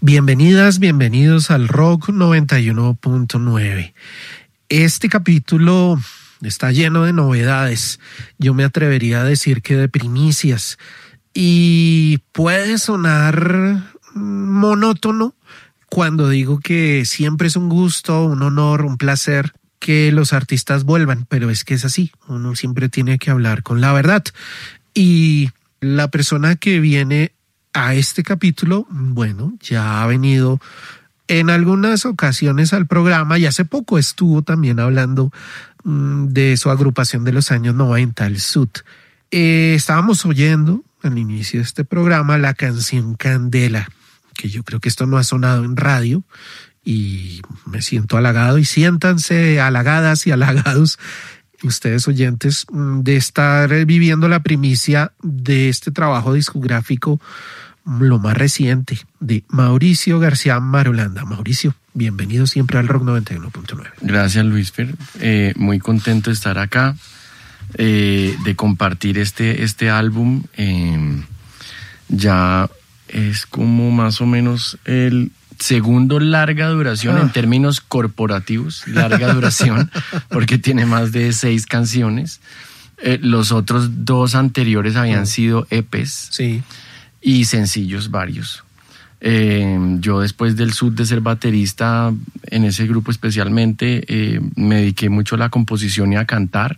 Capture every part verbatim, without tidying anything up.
Bienvenidas, bienvenidos al Rock noventa y uno punto nueve. Este capítulo está lleno de novedades. Yo me atrevería a decir que de primicias. Y puede sonar monótono cuando digo que siempre es un gusto, un honor, un placer que los artistas vuelvan, pero es que es así. Uno siempre tiene que hablar con la verdad. Y la persona que viene a este capítulo, bueno, ya ha venido en algunas ocasiones al programa y hace poco estuvo también hablando mmm, de su agrupación de los años noventa, el Sud. Eh, estábamos oyendo al inicio de este programa la canción Candela, que yo creo que esto no ha sonado en radio y me siento halagado, y siéntanse halagadas y halagados ustedes oyentes de estar viviendo la primicia de este trabajo discográfico, lo más reciente, de Mauricio García Marulanda. Mauricio, bienvenido siempre al Rock noventa y uno punto nueve. Gracias, Luisfer. Eh, muy contento de estar acá, eh, de compartir este, este álbum. Eh, ya es como más o menos el segundo larga duración ah. en términos corporativos, larga duración, porque tiene más de seis canciones. Eh, los otros dos anteriores habían sido E Pes. Sí. Y sencillos varios. Eh, yo después del Sud de ser baterista en ese grupo especialmente, eh, me dediqué mucho a la composición y a cantar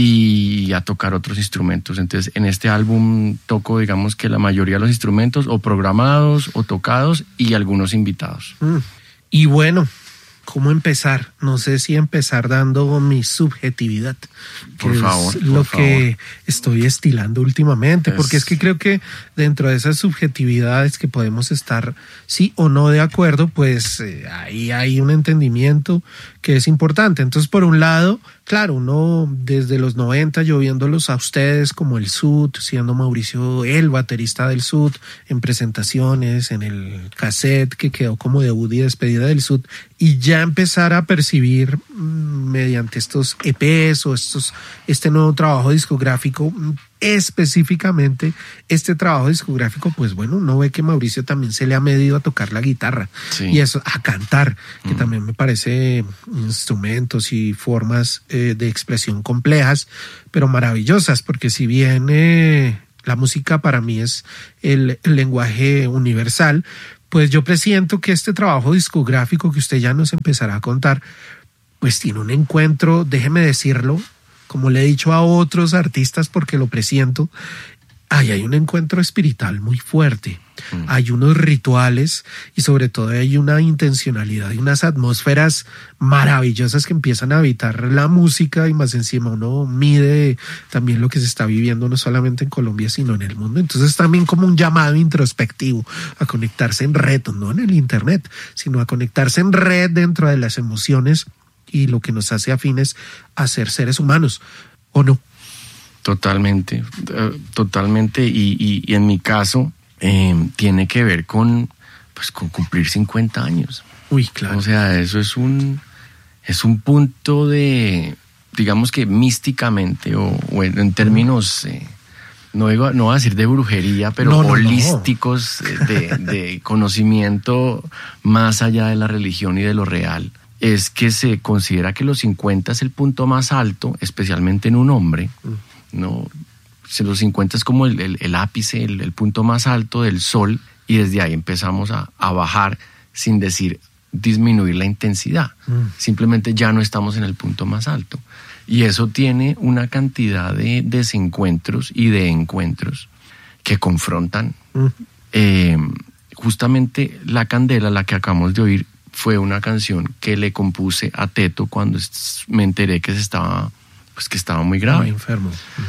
y a tocar otros instrumentos. Entonces en este álbum toco, digamos que la mayoría de los instrumentos o programados o tocados y algunos invitados. Mm. Y bueno, ¿cómo empezar? No sé si empezar dando mi subjetividad, que por favor, es lo por que favor. estoy estilando últimamente, Es... porque es que creo que dentro de esas subjetividades que podemos estar sí o no de acuerdo, pues eh, ahí hay un entendimiento que es importante. Entonces, por un lado, claro, uno desde los noventa, yo viéndolos a ustedes como el Sud, siendo Mauricio el baterista del Sud, en presentaciones, en el cassette que quedó como debut y despedida del Sud, y ya empezar a percibir mmm, mediante estos E Pes o estos, este nuevo trabajo discográfico, específicamente este trabajo discográfico, pues bueno, uno ve que Mauricio también se le ha medido a tocar la guitarra, sí, y eso, a cantar, que mm. también me parece instrumentos y formas eh, de expresión complejas, pero maravillosas, porque si bien eh, la música para mí es el, el lenguaje universal, pues yo presiento que este trabajo discográfico que usted ya nos empezará a contar, pues tiene un encuentro, déjeme decirlo, como le he dicho a otros artistas porque lo presiento, ay, hay un encuentro espiritual muy fuerte, mm. hay unos rituales y sobre todo hay una intencionalidad y unas atmósferas maravillosas que empiezan a habitar la música, y más encima uno mide también lo que se está viviendo no solamente en Colombia sino en el mundo. Entonces también como un llamado introspectivo a conectarse en red, no en el internet, sino a conectarse en red dentro de las emociones y lo que nos hace afines a ser seres humanos, ¿o no? Totalmente, totalmente, y, y, y en mi caso eh, tiene que ver con, pues, con cumplir cincuenta años. Uy, claro. O sea, eso es un, es un punto de, digamos que místicamente, o, o en, en términos, eh, no, digo, no voy a decir de brujería, pero no, no, holísticos, no. de, de conocimiento más allá de la religión y de lo real. Es que se considera que los cincuenta es el punto más alto, especialmente en un hombre, mm. ¿no? Los cincuenta es como el, el, el ápice, el, el punto más alto del sol, y desde ahí empezamos a, a bajar sin decir disminuir la intensidad. Mm. Simplemente ya no estamos en el punto más alto. Y eso tiene una cantidad de desencuentros y de encuentros que confrontan. Mm. Eh, justamente La Candela, la que acabamos de oír, fue una canción que le compuse a Teto cuando me enteré que se estaba, pues que estaba muy grave. Muy enfermo.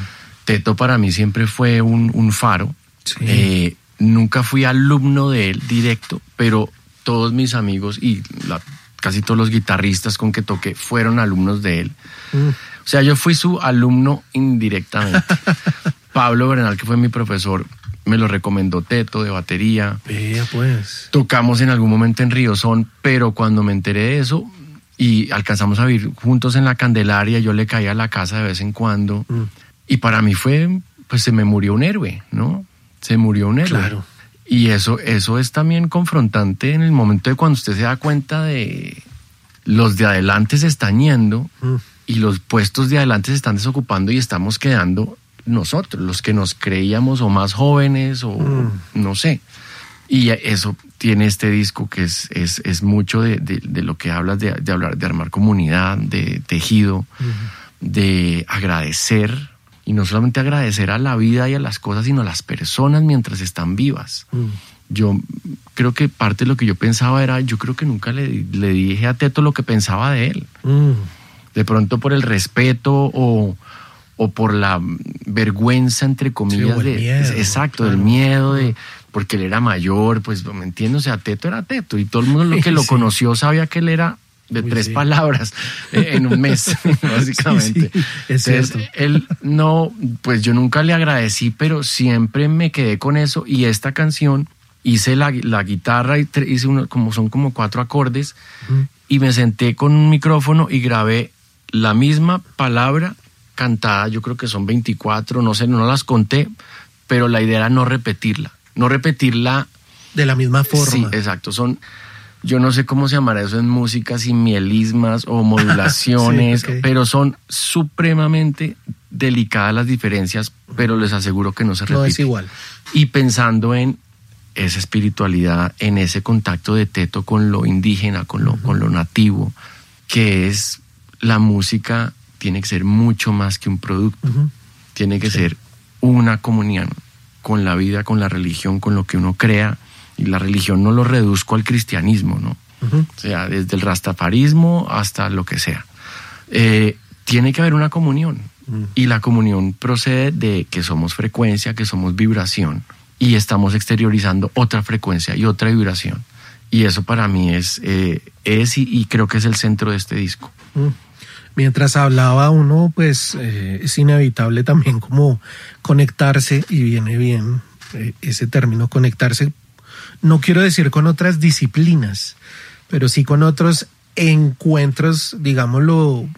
Teto para mí siempre fue un, un faro. Sí. Eh, nunca fui alumno de él directo, pero todos mis amigos y la, casi todos los guitarristas con que toqué fueron alumnos de él. Mm. O sea, yo fui su alumno indirectamente. Pablo Bernal, que fue mi profesor, me lo recomendó Teto de batería. Vea pues. Tocamos en algún momento en Riozón, pero cuando me enteré de eso y alcanzamos a vivir juntos en la Candelaria, yo le caía a la casa de vez en cuando. Mm. Y para mí fue, pues se me murió un héroe, ¿no? Se murió un héroe. Claro. Y eso, eso es también confrontante en el momento de cuando usted se da cuenta de los de adelante se están yendo mm. y los puestos de adelante se están desocupando y estamos quedando nosotros, los que nos creíamos o más jóvenes o mm. no sé. Y eso tiene este disco que es, es, es mucho de, de, de lo que hablas, de, de hablar, de armar comunidad, de tejido, mm. de agradecer. Y no solamente agradecer a la vida y a las cosas, sino a las personas mientras están vivas. Mm. Yo creo que parte de lo que yo pensaba era, yo creo que nunca le, le dije a Teto lo que pensaba de él. Mm. De pronto por el respeto o, o por la vergüenza, entre comillas. Sí, de, miedo, exacto, claro. del miedo, de porque él era mayor, pues me entiendo, o sea, Teto era Teto. Y todo el mundo lo que lo sí. conoció sabía que él era de Uy, tres sí. palabras eh, en un mes, básicamente. Sí, sí, es cierto. Entonces, él no, pues yo nunca le agradecí, pero siempre me quedé con eso. Y esta canción, hice la, la guitarra, y hice uno, como son como cuatro acordes, uh-huh. y me senté con un micrófono y grabé la misma palabra cantada. Yo creo que son veinticuatro, no sé, no las conté, pero la idea era no repetirla, no repetirla. De la misma forma. Sí, exacto, son... Yo no sé cómo se llamará eso en música, si mielismas o modulaciones, sí, okay. pero son supremamente delicadas las diferencias, pero les aseguro que no se repite. No es igual. Y pensando en esa espiritualidad, en ese contacto de Teto con lo indígena, con lo, uh-huh. con lo nativo, que es la música, tiene que ser mucho más que un producto. Uh-huh. Tiene que sí. ser una comunión con la vida, con la religión, con lo que uno crea. Y la religión no lo reduzco al cristianismo, ¿no? Uh-huh. O sea, desde el rastafarismo hasta lo que sea. Eh, tiene que haber una comunión. Uh-huh. Y la comunión procede de que somos frecuencia, que somos vibración. Y estamos exteriorizando otra frecuencia y otra vibración. Y eso para mí es, eh, es y, y creo que es el centro de este disco. Uh-huh. Mientras hablaba uno, pues eh, es inevitable también como conectarse, y viene bien eh, ese término, conectarse. No quiero decir con otras disciplinas, pero sí con otros encuentros, digámoslo,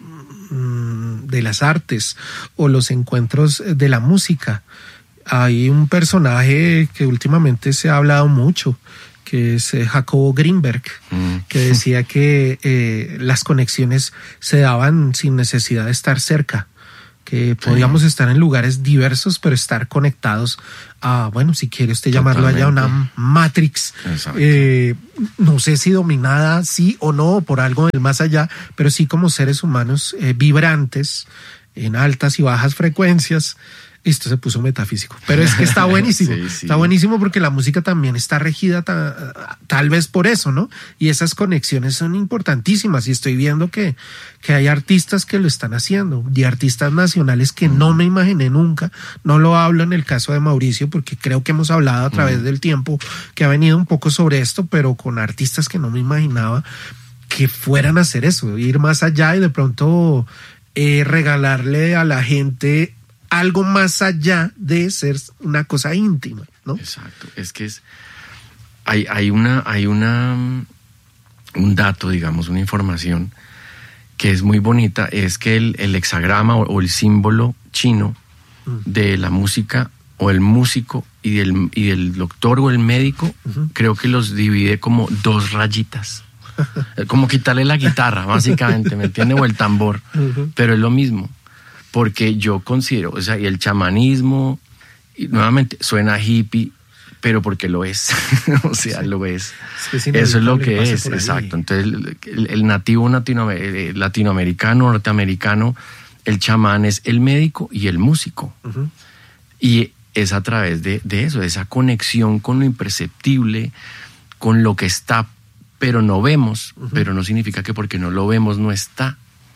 de las artes o los encuentros de la música. Hay un personaje que últimamente se ha hablado mucho, que es Jacobo Greenberg, mm. que decía que eh, las conexiones se daban sin necesidad de estar cerca, que podíamos sí. estar en lugares diversos, pero estar conectados a, bueno, si quiere usted llamarlo allá, una matrix, eh, no sé si dominada sí o no por algo del más allá, pero sí como seres humanos eh, vibrantes en altas y bajas frecuencias. Esto se puso metafísico, pero es que está buenísimo, sí, sí. está buenísimo porque la música también está regida ta, tal vez por eso, ¿no? Y esas conexiones son importantísimas y estoy viendo que, que hay artistas que lo están haciendo y artistas nacionales que mm. no me imaginé nunca. No lo hablo en el caso de Mauricio porque creo que hemos hablado a través mm. del tiempo que ha venido un poco sobre esto, pero con artistas que no me imaginaba que fueran a hacer eso, ir más allá y de pronto eh, regalarle a la gente algo más allá de ser una cosa íntima, ¿no? Exacto, es que es hay, hay una, hay una un dato, digamos, una información que es muy bonita, es que el, el hexagrama o, o el símbolo chino mm. de la música o el músico y del, y del doctor o el médico, uh-huh. creo que los divide como dos rayitas. Como quitarle la guitarra, básicamente, ¿me entiende? O el tambor, uh-huh. pero es lo mismo. Porque yo considero, o sea, y el chamanismo, y nuevamente, suena hippie, pero porque lo es, o sea, sí. lo es. es que Eso es lo que es, exacto. Entonces, el, el nativo latinoamer- latinoamericano, norteamericano, el chamán es el médico y el músico. Uh-huh. Y es a través de, de eso, de esa conexión con lo imperceptible, con lo que está, pero no vemos, uh-huh. pero no significa que porque no lo vemos no está.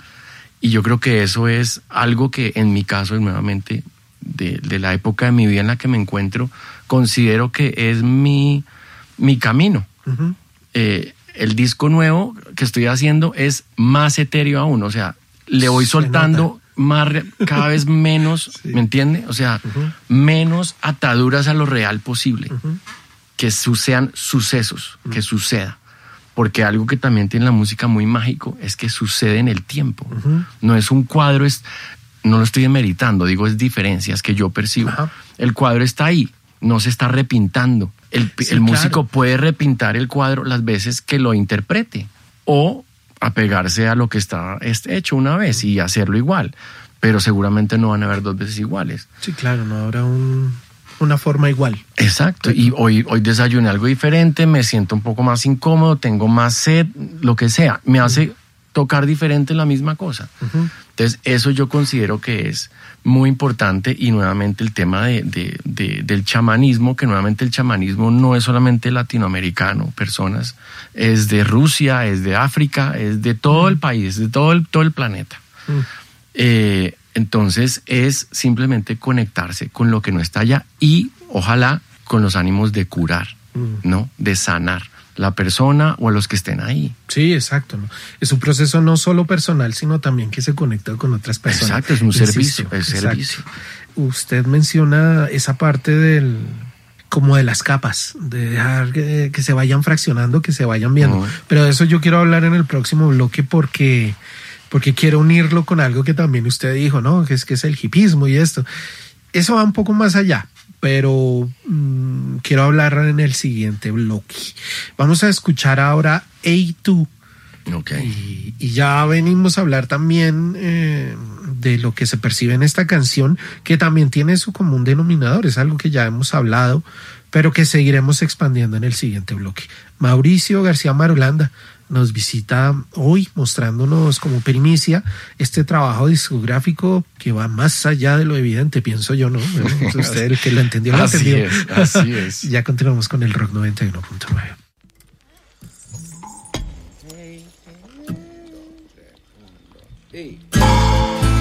Y yo creo que eso es algo que en mi caso, nuevamente, de, de la época de mi vida en la que me encuentro, considero que es mi, mi camino. Uh-huh. Eh, el disco nuevo que estoy haciendo es más etéreo aún, o sea, le voy soltando más, cada vez menos, sí. ¿me entiende? O sea, uh-huh. menos ataduras a lo real posible, uh-huh. que sucedan sucesos, uh-huh. que suceda. Porque algo que también tiene la música muy mágico es que sucede en el tiempo. Uh-huh. No es un cuadro, es, no lo estoy demeritando, digo, es diferencias que yo percibo. Uh-huh. El cuadro está ahí, no se está repintando. El, Sí, el músico claro. puede repintar el cuadro las veces que lo interprete o apegarse a lo que está hecho una vez y hacerlo igual, pero seguramente no van a haber dos veces iguales. Sí, claro, no habrá un, una forma igual. Exacto, y hoy, hoy desayuné algo diferente, me siento un poco más incómodo, tengo más sed, lo que sea, me hace uh-huh. tocar diferente la misma cosa. Uh-huh. Entonces, eso yo considero que es muy importante, y nuevamente el tema de, de, de, del chamanismo, que nuevamente el chamanismo no es solamente latinoamericano, personas, es de Rusia, es de África, es de todo el país, de todo el, todo el planeta. Mm. Eh, entonces es simplemente conectarse con lo que no está allá y ojalá con los ánimos de curar, mm. ¿no? De sanar la persona o a los que estén ahí. Sí, exacto, ¿no? Es un proceso no solo personal, sino también que se conecta con otras personas. Exacto, es un Insisto, servicio, es exacto. servicio. Usted menciona esa parte del, como de las capas, de dejar que, que se vayan fraccionando, que se vayan viendo. Uh-huh. Pero de eso yo quiero hablar en el próximo bloque porque, porque quiero unirlo con algo que también usted dijo, ¿no? Que es que es el hipismo y esto. Eso va un poco más allá, pero mmm, quiero hablar en el siguiente bloque. Vamos a escuchar ahora A dos. Okay. Y, y ya venimos a hablar también eh, de lo que se percibe en esta canción, que también tiene su común denominador, es algo que ya hemos hablado, pero que seguiremos expandiendo en el siguiente bloque. Mauricio García Marulanda nos visita hoy mostrándonos como primicia este trabajo discográfico que va más allá de lo evidente, pienso yo, ¿no? Bueno, usted el que lo entendió, lo así entendió. Es, así es. Ya continuamos con el Rock noventa y uno punto nueve.